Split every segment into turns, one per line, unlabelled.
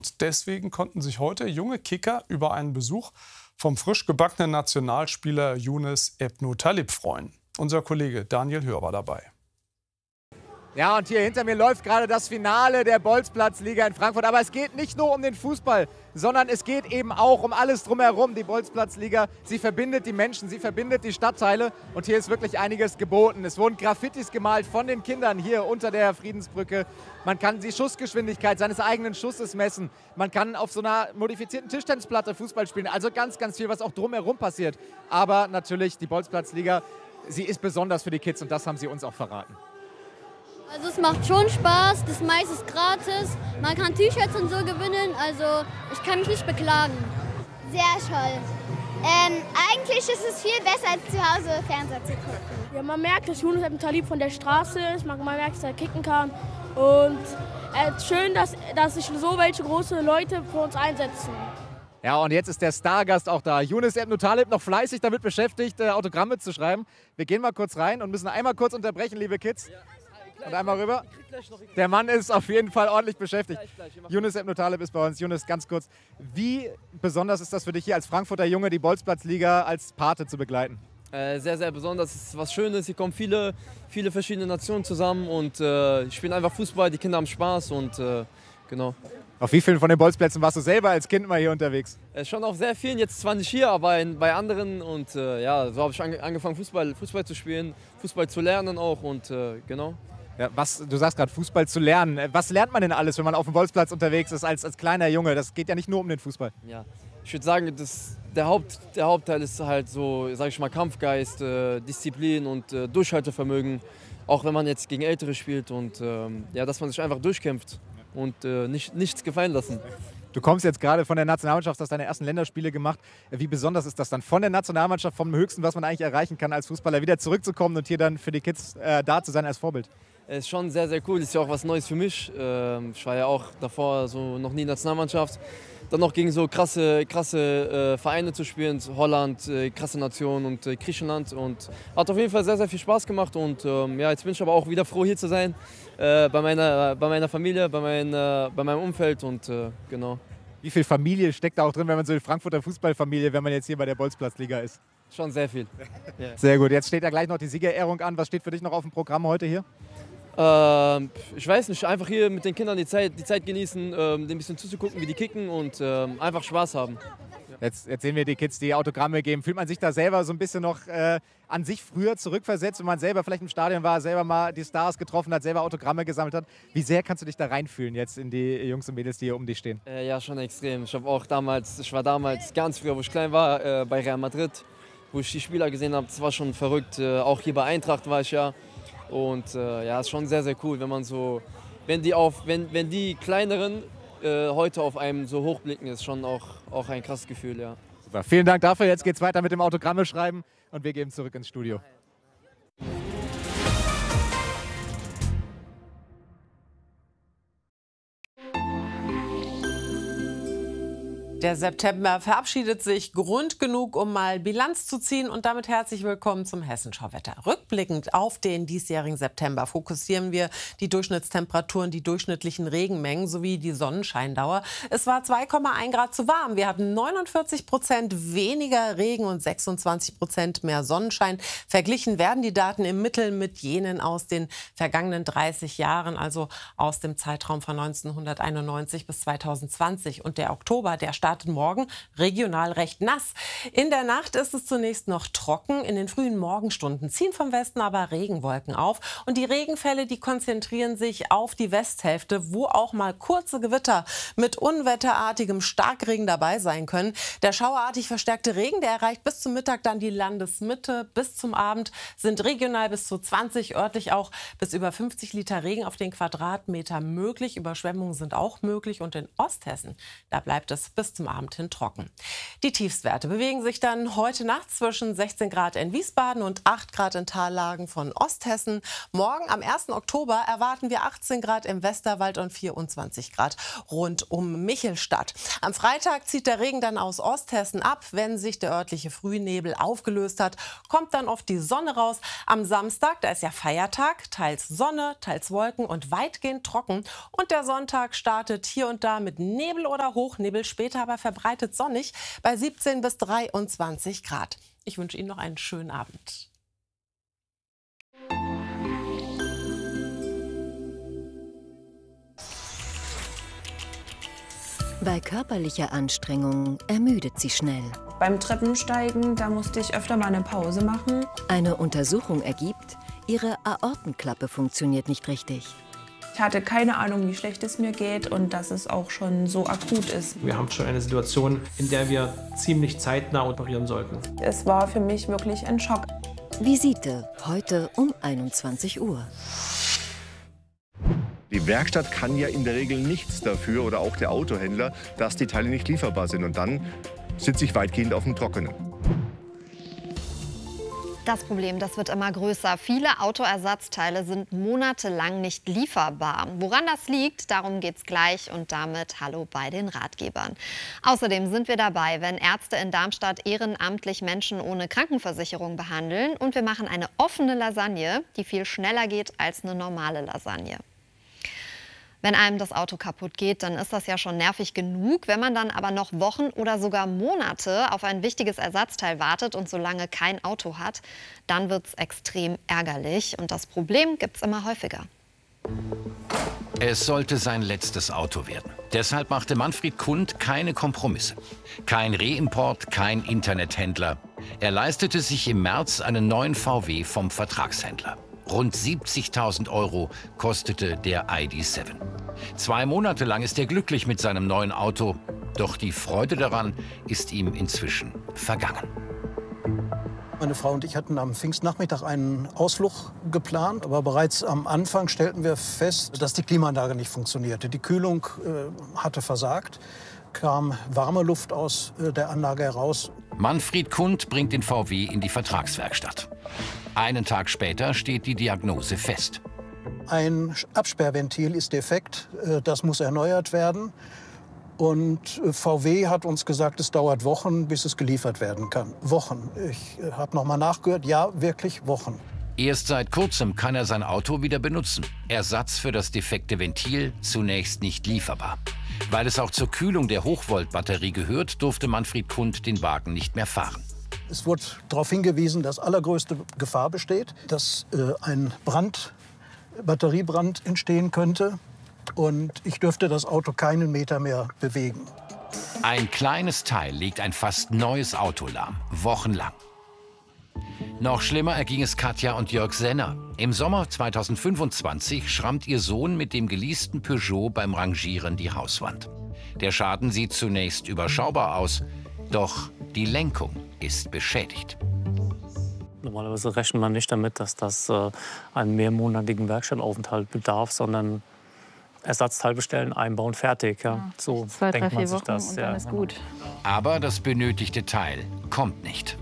Deswegen konnten sich heute junge Kicker über einen Besuch vom frisch gebackenen Nationalspieler Younes Ebnou Talib freuen. Unser Kollege Daniel Hör war dabei.
Ja, und hier hinter mir läuft gerade das Finale der Bolzplatzliga in Frankfurt. Aber es geht nicht nur um den Fußball, sondern es geht eben auch um alles drumherum. Die Bolzplatzliga, sie verbindet die Menschen, sie verbindet die Stadtteile. Und hier ist wirklich einiges geboten. Es wurden Graffitis gemalt von den Kindern hier unter der Friedensbrücke. Man kann die Schussgeschwindigkeit seines eigenen Schusses messen. Man kann auf so einer modifizierten Tischtennisplatte Fußball spielen. Also ganz, ganz viel, was auch drumherum passiert. Aber natürlich, die Bolzplatzliga, sie ist besonders für die Kids und das haben sie uns auch verraten.
Also es macht schon Spaß, das meiste ist gratis, man kann T-Shirts und so gewinnen, also ich kann mich nicht beklagen.
Sehr toll. Eigentlich ist es viel besser als zu Hause Fernseher zu gucken.
Ja, man merkt, dass Younes Ebnou Talib von der Straße ist, man merkt, dass er kicken kann und schön, dass sich so welche große Leute für uns einsetzen.
Ja, und jetzt ist der Stargast auch da. Younes Ebnou Talib noch fleißig damit beschäftigt, Autogramme zu schreiben. Wir gehen mal kurz rein und müssen einmal kurz unterbrechen, liebe Kids. Und einmal rüber. Der Mann ist auf jeden Fall ordentlich beschäftigt. Younes Ebnou Talib ist bei uns. Younes, ganz kurz, wie besonders ist das für dich hier als Frankfurter Junge, die Bolzplatzliga als Pate zu begleiten?
Sehr, sehr besonders. Es ist was Schönes. Hier kommen viele verschiedene Nationen zusammen und spielen einfach Fußball. Die Kinder haben Spaß und genau.
Auf wie vielen von den Bolzplätzen warst du selber als Kind mal hier unterwegs?
Schon auf sehr vielen, jetzt zwar nicht hier, aber bei anderen. Und ja, so habe ich angefangen Fußball zu spielen, Fußball zu lernen auch und genau.
Ja, du sagst gerade, Fußball zu lernen. Was lernt man denn alles, wenn man auf dem Bolzplatz unterwegs ist als kleiner Junge? Das geht ja nicht nur um den Fußball.
Ja, ich würde sagen, der Hauptteil ist halt so, sage ich mal, Kampfgeist, Disziplin und Durchhaltevermögen. Auch wenn man jetzt gegen Ältere spielt und ja, dass man sich einfach durchkämpft und nichts gefallen lassen.
Du kommst jetzt gerade von der Nationalmannschaft, hast deine ersten Länderspiele gemacht. Wie besonders ist das dann, von der Nationalmannschaft, vom Höchsten, was man eigentlich erreichen kann als Fußballer, wieder zurückzukommen und hier dann für die Kids da zu sein als Vorbild?
Ist schon sehr, sehr cool. Ist ja auch was Neues für mich. Ich war ja auch davor so noch nie Nationalmannschaft. Dann noch gegen so krasse Vereine zu spielen, Holland, krasse Nation und Griechenland. Und hat auf jeden Fall sehr, sehr viel Spaß gemacht. Und ja, jetzt bin ich aber auch wieder froh, hier zu sein. Bei meiner Familie, bei meinem Umfeld und genau.
Wie viel Familie steckt da auch drin, wenn man so die Frankfurter Fußballfamilie, wenn man jetzt hier bei der Bolzplatzliga ist?
Schon sehr viel.
Ja. Sehr gut. Jetzt steht ja gleich noch die Siegerehrung an. Was steht für dich noch auf dem Programm heute hier?
Ich weiß nicht, einfach hier mit den Kindern die Zeit genießen, ein bisschen zuzugucken, wie die kicken und einfach Spaß haben.
Jetzt sehen wir die Kids, die Autogramme geben. Fühlt man sich da selber so ein bisschen noch an sich früher zurückversetzt, wenn man selber vielleicht im Stadion war, selber mal die Stars getroffen hat, selber Autogramme gesammelt hat? Wie sehr kannst du dich da reinfühlen jetzt in die Jungs und Mädels, die hier um dich stehen?
Ja, schon extrem. Ich war damals ganz früher, wo ich klein war, bei Real Madrid, wo ich die Spieler gesehen habe. Das war schon verrückt. Auch hier bei Eintracht war ich ja. Und ja, ist schon sehr, sehr cool, wenn man so, wenn die Kleineren heute auf einem so hochblicken, ist schon auch ein krasses Gefühl, ja.
Super, vielen Dank dafür. Jetzt geht's weiter mit dem Autogramme schreiben und wir gehen zurück ins Studio.
Der September verabschiedet sich Grund genug, um mal Bilanz zu ziehen. Und damit herzlich willkommen zum Hessenschau-Wetter. Rückblickend auf den diesjährigen September fokussieren wir die Durchschnittstemperaturen, die durchschnittlichen Regenmengen sowie die Sonnenscheindauer. Es war 2,1 Grad zu warm. Wir hatten 49% weniger Regen und 26% mehr Sonnenschein. Verglichen werden die Daten im Mittel mit jenen aus den vergangenen 30 Jahren, also aus dem Zeitraum von 1991 bis 2020. Und der Oktober, der startet morgen regional recht nass. In der Nacht ist es zunächst noch trocken. In den frühen Morgenstunden ziehen vom Westen aber Regenwolken auf. Und die Regenfälle, die konzentrieren sich auf die Westhälfte, wo auch mal kurze Gewitter mit unwetterartigem Starkregen dabei sein können. Der schauerartig verstärkte Regen, der erreicht bis zum Mittag dann die Landesmitte. Bis zum Abend sind regional bis zu 20, örtlich auch bis über 50 Liter Regen auf den Quadratmeter möglich. Überschwemmungen sind auch möglich. Und in Osthessen, da bleibt es bis zum zum Abend hin trocken. Die Tiefstwerte bewegen sich dann heute Nacht zwischen 16 Grad in Wiesbaden und 8 Grad in Tallagen von Osthessen. Morgen am 1. Oktober erwarten wir 18 Grad im Westerwald und 24 Grad rund um Michelstadt. Am Freitag zieht der Regen dann aus Osthessen ab. Wenn sich der örtliche Frühnebel aufgelöst hat, kommt dann oft die Sonne raus. Am Samstag, da ist ja Feiertag, teils Sonne, teils Wolken und weitgehend trocken. Und der Sonntag startet hier und da mit Nebel oder Hochnebel, später aber verbreitet sonnig bei 17 bis 23 Grad. Ich wünsche Ihnen noch einen schönen Abend.
Bei körperlicher Anstrengung ermüdet sie schnell.
Beim Treppensteigen, da musste ich öfter mal eine Pause machen.
Eine Untersuchung ergibt, ihre Aortenklappe funktioniert nicht richtig.
Ich hatte keine Ahnung, wie schlecht es mir geht und dass es auch schon so akut ist.
Wir haben schon eine Situation, in der wir ziemlich zeitnah operieren sollten.
Es war für mich wirklich ein Schock.
Visite heute um 21 Uhr.
Die Werkstatt kann ja in der Regel nichts dafür, oder auch der Autohändler, dass die Teile nicht lieferbar sind. Und dann sitze ich weitgehend auf dem Trockenen.
Das Problem, das wird immer größer. Viele Autoersatzteile sind monatelang nicht lieferbar. Woran das liegt, darum geht's gleich und damit hallo bei den Ratgebern. Außerdem sind wir dabei, wenn Ärzte in Darmstadt ehrenamtlich Menschen ohne Krankenversicherung behandeln. Und wir machen eine offene Lasagne, die viel schneller geht als eine normale Lasagne. Wenn einem das Auto kaputt geht, dann ist das ja schon nervig genug. Wenn man dann aber noch Wochen oder sogar Monate auf ein wichtiges Ersatzteil wartet und so lange kein Auto hat, dann wird es extrem ärgerlich. Und das Problem gibt es immer häufiger.
Es sollte sein letztes Auto werden. Deshalb machte Manfred Kund keine Kompromisse. Kein Reimport, kein Internethändler. Er leistete sich im März einen neuen VW vom Vertragshändler. Rund 70.000 € kostete der ID.7. 2 Monate lang ist er glücklich mit seinem neuen Auto. Doch die Freude daran ist ihm inzwischen vergangen.
Meine Frau und ich hatten am Pfingstnachmittag einen Ausflug geplant. Aber bereits am Anfang stellten wir fest, dass die Klimaanlage nicht funktionierte. Die Kühlung hatte versagt. Kam warme Luft aus der Anlage heraus.
Manfred Kund bringt den VW in die Vertragswerkstatt. Einen Tag später steht die Diagnose fest.
Ein Absperrventil ist defekt, das muss erneuert werden. Und VW hat uns gesagt, es dauert Wochen, bis es geliefert werden kann. Wochen. Ich habe noch mal nachgehört, ja, wirklich Wochen.
Erst seit kurzem kann er sein Auto wieder benutzen. Ersatz für das defekte Ventil zunächst nicht lieferbar. Weil es auch zur Kühlung der Hochvoltbatterie gehört, durfte Manfred Kund den Wagen nicht mehr fahren.
Es wurde darauf hingewiesen, dass allergrößte Gefahr besteht, dass ein Batteriebrand entstehen könnte. Und ich dürfte das Auto keinen Meter mehr bewegen.
Ein kleines Teil legt ein fast neues Auto lahm, wochenlang. Noch schlimmer erging es Katja und Jörg Senner. Im Sommer 2025 schrammt ihr Sohn mit dem geleasten Peugeot beim Rangieren die Hauswand. Der Schaden sieht zunächst überschaubar aus, doch die Lenkung ist beschädigt.
Normalerweise rechnet man nicht damit, dass das einen mehrmonatigen Werkstattaufenthalt bedarf, sondern Ersatzteil bestellen, einbauen, fertig. Ja. So
2, 3,
denkt man
4
sich
Wochen
das.
und dann ist gut.
Aber das benötigte Teil kommt nicht.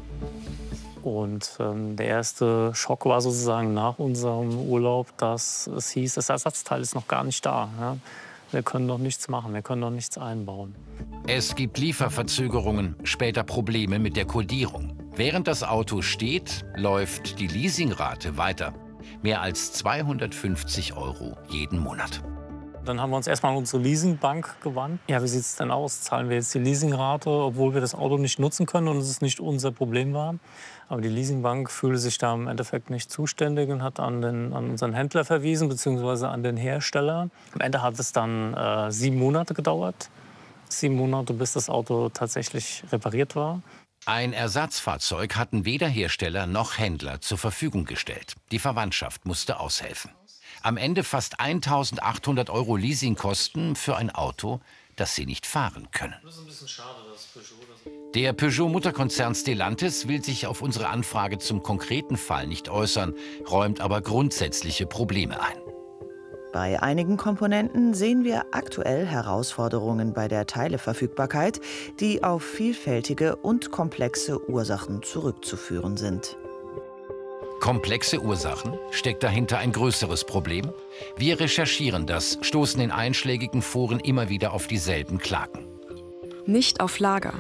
Und der erste Schock war sozusagen nach unserem Urlaub, dass es hieß, das Ersatzteil ist noch gar nicht da. Ja. Wir können noch nichts machen, wir können noch nichts einbauen.
Es gibt Lieferverzögerungen, später Probleme mit der Kodierung. Während das Auto steht, läuft die Leasingrate weiter. Mehr als 250 € jeden Monat.
Dann haben wir uns erstmal an unsere Leasingbank gewandt. Ja, wie sieht es denn aus? Zahlen wir jetzt die Leasingrate, obwohl wir das Auto nicht nutzen können und es nicht unser Problem war? Aber die Leasingbank fühlte sich da im Endeffekt nicht zuständig und hat an unseren Händler verwiesen, beziehungsweise an den Hersteller. Am Ende hat es dann 7 Monate gedauert. 7 Monate, bis das Auto tatsächlich repariert war.
Ein Ersatzfahrzeug hatten weder Hersteller noch Händler zur Verfügung gestellt. Die Verwandtschaft musste aushelfen. Am Ende fast 1.800 € Leasingkosten für ein Auto, das sie nicht fahren können.
Das ist ein bisschen schade, dass Peugeot
Der Peugeot-Mutterkonzern Stellantis will sich auf unsere Anfrage zum konkreten Fall nicht äußern, räumt aber grundsätzliche Probleme ein.
Bei einigen Komponenten sehen wir aktuell Herausforderungen bei der Teileverfügbarkeit, die auf vielfältige und komplexe Ursachen zurückzuführen sind.
Komplexe Ursachen? Steckt dahinter ein größeres Problem? Wir recherchieren das, stoßen in einschlägigen Foren immer wieder auf dieselben Klagen.
Nicht auf Lager.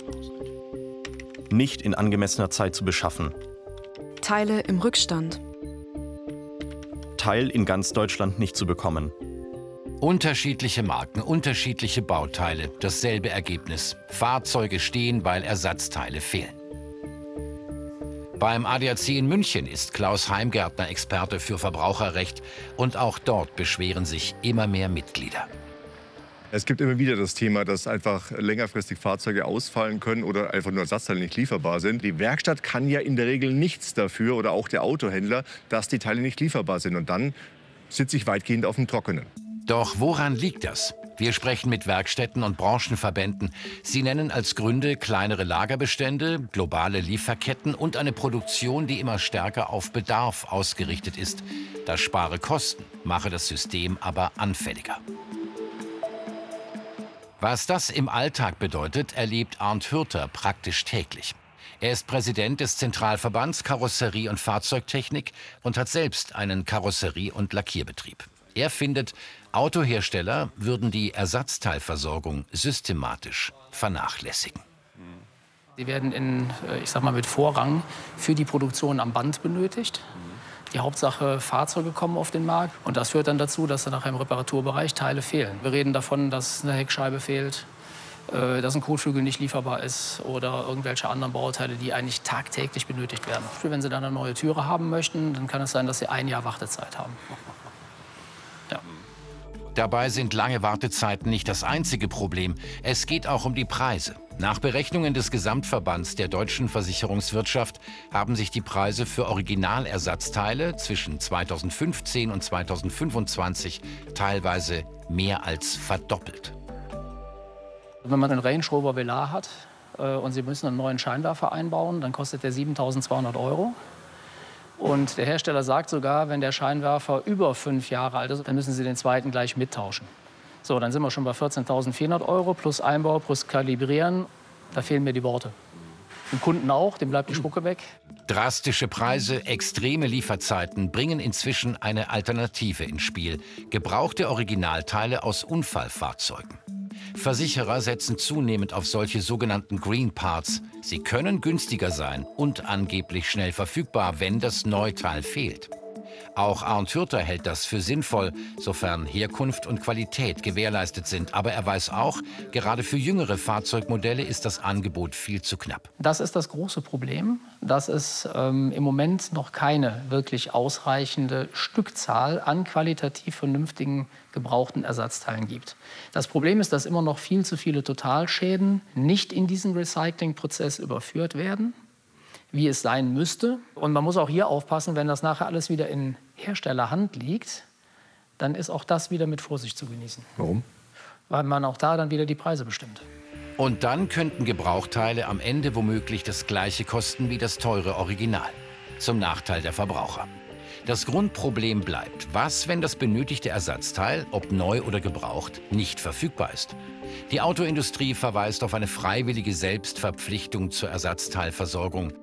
Nicht in angemessener Zeit zu beschaffen.
Teile im Rückstand.
Teil in ganz Deutschland nicht zu bekommen.
Unterschiedliche Marken, unterschiedliche Bauteile, dasselbe Ergebnis. Fahrzeuge stehen, weil Ersatzteile fehlen. Beim ADAC in München ist Klaus Heimgärtner Experte für Verbraucherrecht und auch dort beschweren sich immer mehr Mitglieder.
Es gibt immer wieder das Thema, dass einfach längerfristig Fahrzeuge ausfallen können oder einfach nur Ersatzteile nicht lieferbar sind. Die Werkstatt kann ja in der Regel nichts dafür oder auch der Autohändler, dass die Teile nicht lieferbar sind. Und dann sitze ich weitgehend auf dem Trockenen.
Doch woran liegt das? Wir sprechen mit Werkstätten und Branchenverbänden. Sie nennen als Gründe kleinere Lagerbestände, globale Lieferketten und eine Produktion, die immer stärker auf Bedarf ausgerichtet ist. Das spare Kosten, mache das System aber anfälliger. Was das im Alltag bedeutet, erlebt Arndt Hürter praktisch täglich. Er ist Präsident des Zentralverbands Karosserie- und Fahrzeugtechnik und hat selbst einen Karosserie- und Lackierbetrieb. Er findet, Autohersteller würden die Ersatzteilversorgung systematisch vernachlässigen.
Sie werden mit Vorrang für die Produktion am Band benötigt. Die Hauptsache, Fahrzeuge kommen auf den Markt und das führt dann dazu, dass dann nachher im Reparaturbereich Teile fehlen. Wir reden davon, dass eine Heckscheibe fehlt, dass ein Kotflügel nicht lieferbar ist oder irgendwelche anderen Bauteile, die eigentlich tagtäglich benötigt werden. Wenn Sie dann eine neue Türe haben möchten, dann kann es sein, dass Sie 1 Jahr Wartezeit haben. Ja.
Dabei sind lange Wartezeiten nicht das einzige Problem. Es geht auch um die Preise. Nach Berechnungen des Gesamtverbands der deutschen Versicherungswirtschaft haben sich die Preise für Originalersatzteile zwischen 2015 und 2025 teilweise mehr als verdoppelt.
Wenn man einen Range Rover Velar hat und Sie müssen einen neuen Scheinwerfer einbauen, dann kostet der 7.200 €. Und der Hersteller sagt sogar, wenn der Scheinwerfer über 5 Jahre alt ist, dann müssen Sie den zweiten gleich mittauschen. So, dann sind wir schon bei 14.400 € plus Einbau, plus Kalibrieren. Da fehlen mir die Worte. Dem Kunden auch, dem bleibt die Spucke weg.
Drastische Preise, extreme Lieferzeiten bringen inzwischen eine Alternative ins Spiel. Gebrauchte Originalteile aus Unfallfahrzeugen. Versicherer setzen zunehmend auf solche sogenannten Green Parts. Sie können günstiger sein und angeblich schnell verfügbar, wenn das Neuteil fehlt. Auch Arndt Hürter hält das für sinnvoll, sofern Herkunft und Qualität gewährleistet sind. Aber er weiß auch, gerade für jüngere Fahrzeugmodelle ist das Angebot viel zu knapp.
Das ist das große Problem, dass es im Moment noch keine wirklich ausreichende Stückzahl an qualitativ vernünftigen gebrauchten Ersatzteilen gibt. Das Problem ist, dass immer noch viel zu viele Totalschäden nicht in diesen Recyclingprozess überführt werden, wie es sein müsste. Und man muss auch hier aufpassen, wenn das nachher alles wieder in Herstellerhand liegt, dann ist auch das wieder mit Vorsicht zu genießen.
Warum?
Weil man auch da dann wieder die Preise bestimmt.
Und dann könnten Gebrauchteile am Ende womöglich das gleiche kosten wie das teure Original. Zum Nachteil der Verbraucher. Das Grundproblem bleibt, was, wenn das benötigte Ersatzteil, ob neu oder gebraucht, nicht verfügbar ist? Die Autoindustrie verweist auf eine freiwillige Selbstverpflichtung zur Ersatzteilversorgung.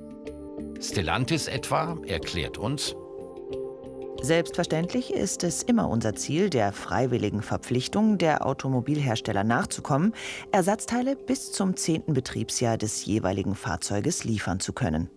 Stellantis etwa erklärt uns:
Selbstverständlich ist es immer unser Ziel, der freiwilligen Verpflichtung der Automobilhersteller nachzukommen, Ersatzteile bis zum 10. Betriebsjahr des jeweiligen Fahrzeuges liefern zu können.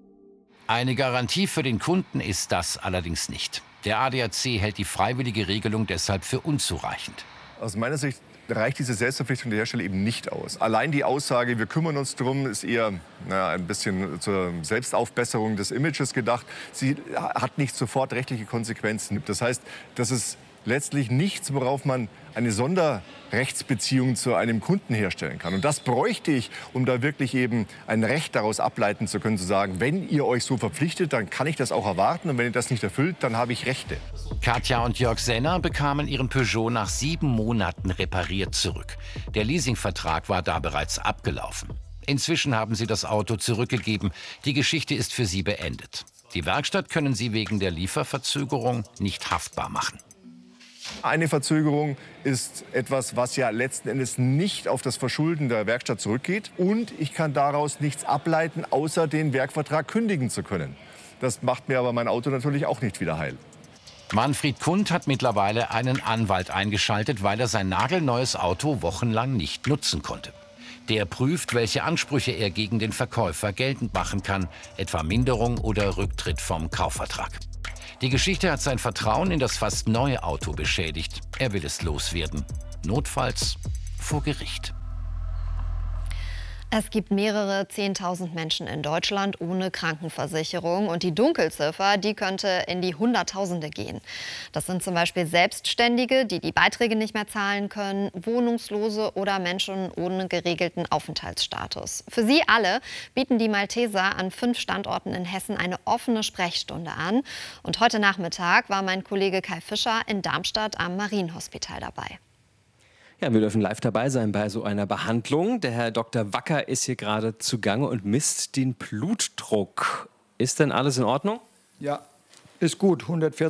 Eine Garantie für den Kunden ist das allerdings nicht. Der ADAC hält die freiwillige Regelung deshalb für unzureichend.
Aus meiner Sicht reicht diese Selbstverpflichtung der Hersteller eben nicht aus. Allein die Aussage, wir kümmern uns drum, ist eher ein bisschen zur Selbstaufbesserung des Images gedacht. Sie hat nicht sofort rechtliche Konsequenzen. Das heißt, das ist letztlich nichts, worauf man eine Sonderrechtsbeziehung zu einem Kunden herstellen kann. Und das bräuchte ich, um da wirklich eben ein Recht daraus ableiten zu können, zu sagen, wenn ihr euch so verpflichtet, dann kann ich das auch erwarten. Und wenn ihr das nicht erfüllt, dann habe ich Rechte.
Katja und Jörg Senner bekamen ihren Peugeot nach 7 Monaten repariert zurück. Der Leasingvertrag war da bereits abgelaufen. Inzwischen haben sie das Auto zurückgegeben. Die Geschichte ist für sie beendet. Die Werkstatt können sie wegen der Lieferverzögerung nicht haftbar machen.
Eine Verzögerung ist etwas, was ja letzten Endes nicht auf das Verschulden der Werkstatt zurückgeht. Und ich kann daraus nichts ableiten, außer den Werkvertrag kündigen zu können. Das macht mir aber mein Auto natürlich auch nicht wieder heil.
Manfred Kund hat mittlerweile einen Anwalt eingeschaltet, weil er sein nagelneues Auto wochenlang nicht nutzen konnte. Der prüft, welche Ansprüche er gegen den Verkäufer geltend machen kann, etwa Minderung oder Rücktritt vom Kaufvertrag. Die Geschichte hat sein Vertrauen in das fast neue Auto beschädigt. Er will es loswerden. Notfalls vor Gericht.
Es gibt mehrere 10.000 Menschen in Deutschland ohne Krankenversicherung und die Dunkelziffer, die könnte in die Hunderttausende gehen. Das sind zum Beispiel Selbstständige, die die Beiträge nicht mehr zahlen können, Wohnungslose oder Menschen ohne geregelten Aufenthaltsstatus. Für sie alle bieten die Malteser an 5 Standorten in Hessen eine offene Sprechstunde an. Und heute Nachmittag war mein Kollege Kai Fischer in Darmstadt am Marienhospital dabei.
Ja, wir dürfen live dabei sein bei so einer Behandlung. Der Herr Dr. Wacker ist hier gerade zugange und misst den Blutdruck. Ist denn alles in Ordnung?
Ja, ist gut.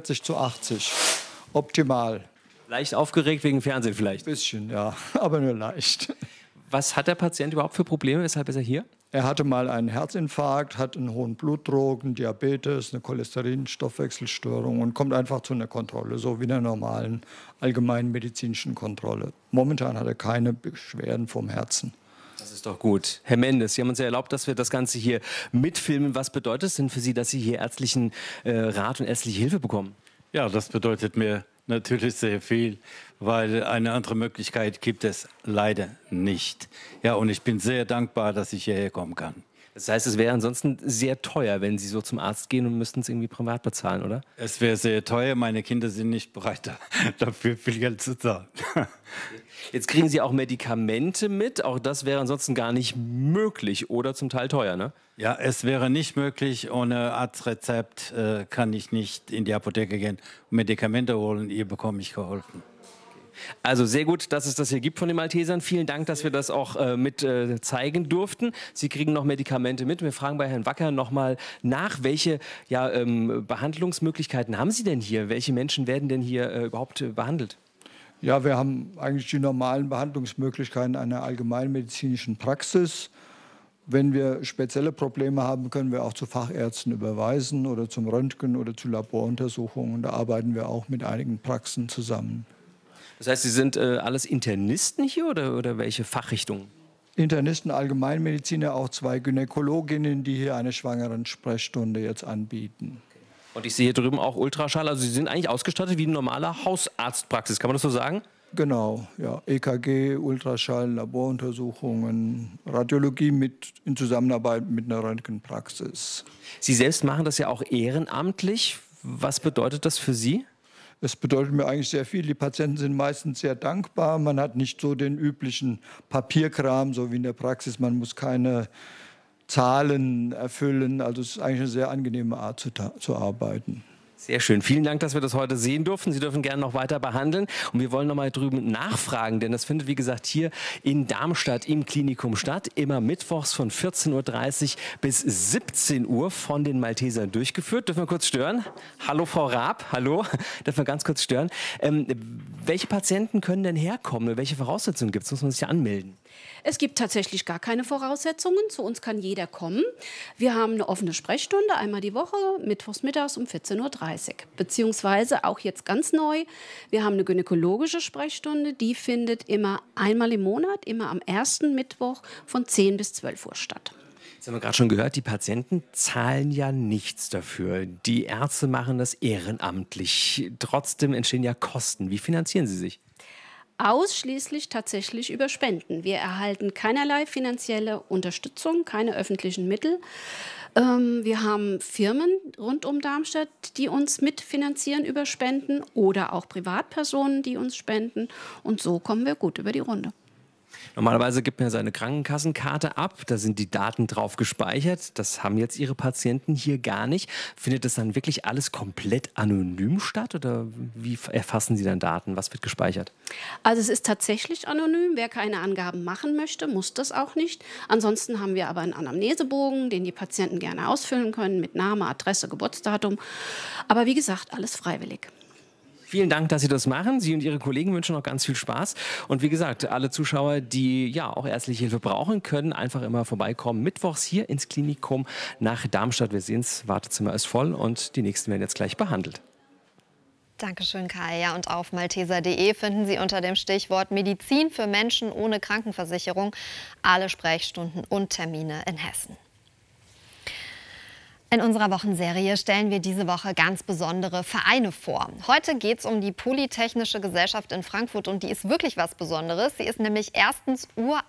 140/80. Optimal.
Leicht aufgeregt wegen Fernsehen vielleicht?
Ein bisschen, ja, aber nur leicht.
Was hat der Patient überhaupt für Probleme? Weshalb ist er hier?
Er hatte mal einen Herzinfarkt, hat einen hohen Blutdruck, einen Diabetes, eine Cholesterin-Stoffwechselstörung und kommt einfach zu einer Kontrolle, so wie einer normalen allgemeinen medizinischen Kontrolle. Momentan hat er keine Beschwerden vom Herzen.
Das ist doch gut. Herr Mendes, Sie haben uns ja erlaubt, dass wir das Ganze hier mitfilmen. Was bedeutet es denn für Sie, dass Sie hier ärztlichen Rat und ärztliche Hilfe bekommen?
Ja, das bedeutet mir natürlich sehr viel, weil eine andere Möglichkeit gibt es leider nicht. Ja, und ich bin sehr dankbar, dass ich hierher kommen kann.
Das heißt, es wäre ansonsten sehr teuer, wenn Sie so zum Arzt gehen und müssten es irgendwie privat bezahlen, oder?
Es wäre sehr teuer. Meine Kinder sind nicht bereit, dafür viel Geld zu zahlen.
Jetzt kriegen Sie auch Medikamente mit. Auch das wäre ansonsten gar nicht möglich oder zum Teil teuer, ne?
Ja, es wäre nicht möglich. Ohne Arztrezept kann ich nicht in die Apotheke gehen und Medikamente holen. Ihr bekomme ich geholfen.
Also sehr gut, dass es das hier gibt von den Maltesern. Vielen Dank, dass wir das auch mit zeigen durften. Sie kriegen noch Medikamente mit. Wir fragen bei Herrn Wacker noch mal nach, welche Behandlungsmöglichkeiten haben Sie denn hier? Welche Menschen werden denn hier überhaupt behandelt?
Ja, wir haben eigentlich die normalen Behandlungsmöglichkeiten einer allgemeinmedizinischen Praxis. Wenn wir spezielle Probleme haben, können wir auch zu Fachärzten überweisen oder zum Röntgen oder zu Laboruntersuchungen. Da arbeiten wir auch mit einigen Praxen zusammen.
Das heißt, Sie sind alles Internisten hier oder welche Fachrichtungen?
Internisten, Allgemeinmediziner, auch 2 Gynäkologinnen, die hier eine Schwangerensprechstunde jetzt anbieten.
Und ich sehe hier drüben auch Ultraschall. Also Sie sind eigentlich ausgestattet wie eine normale Hausarztpraxis. Kann man das so sagen?
Genau, ja. EKG, Ultraschall, Laboruntersuchungen, Radiologie in Zusammenarbeit mit einer Röntgenpraxis.
Sie selbst machen das ja auch ehrenamtlich. Was bedeutet das für Sie?
Es bedeutet mir eigentlich sehr viel. Die Patienten sind meistens sehr dankbar. Man hat nicht so den üblichen Papierkram, so wie in der Praxis. Man muss keine Zahlen erfüllen. Also es ist eigentlich eine sehr angenehme Art zu arbeiten.
Sehr schön. Vielen Dank, dass wir das heute sehen durften. Sie dürfen gerne noch weiter behandeln. Und wir wollen noch mal drüben nachfragen, denn das findet, wie gesagt, hier in Darmstadt im Klinikum statt. Immer mittwochs von 14:30 Uhr bis 17 Uhr von den Maltesern durchgeführt. Dürfen wir kurz stören? Hallo, Frau Raab. Hallo. Dürfen wir ganz kurz stören? Welche Patienten können denn herkommen? Welche Voraussetzungen gibt es? Muss man sich ja anmelden?
Es gibt tatsächlich gar keine Voraussetzungen. Zu uns kann jeder kommen. Wir haben eine offene Sprechstunde einmal die Woche, mittwochs mittags um 14:30 Uhr. Beziehungsweise auch jetzt ganz neu, wir haben eine gynäkologische Sprechstunde, die findet immer einmal im Monat, immer am ersten Mittwoch von 10 bis 12 Uhr statt.
Jetzt haben wir gerade schon gehört, die Patienten zahlen ja nichts dafür. Die Ärzte machen das ehrenamtlich. Trotzdem entstehen ja Kosten. Wie finanzieren Sie sich?
Ausschließlich tatsächlich über Spenden. Wir erhalten keinerlei finanzielle Unterstützung, keine öffentlichen Mittel. Wir haben Firmen rund um Darmstadt, die uns mitfinanzieren über Spenden oder auch Privatpersonen, die uns spenden. Und so kommen wir gut über die Runde.
Normalerweise gibt man seine Krankenkassenkarte ab, da sind die Daten drauf gespeichert. Das haben jetzt Ihre Patienten hier gar nicht. Findet das dann wirklich alles komplett anonym statt oder wie erfassen Sie dann Daten? Was wird gespeichert?
Also es ist tatsächlich anonym. Wer keine Angaben machen möchte, muss das auch nicht. Ansonsten haben wir aber einen Anamnesebogen, den die Patienten gerne ausfüllen können mit Name, Adresse, Geburtsdatum. Aber wie gesagt, alles freiwillig.
Vielen Dank, dass Sie das machen. Sie und Ihre Kollegen wünschen noch ganz viel Spaß. Und wie gesagt, alle Zuschauer, die ja auch ärztliche Hilfe brauchen, können einfach immer vorbeikommen. Mittwochs hier ins Klinikum nach Darmstadt. Wir sehen es, Wartezimmer ist voll und die nächsten werden jetzt gleich behandelt.
Dankeschön, Kai. Ja, und auf malteser.de finden Sie unter dem Stichwort Medizin für Menschen ohne Krankenversicherung alle Sprechstunden und Termine in Hessen. In unserer Wochenserie stellen wir diese Woche ganz besondere Vereine vor. Heute geht es um die Polytechnische Gesellschaft in Frankfurt und die ist wirklich was Besonderes. Sie ist nämlich erstens uralt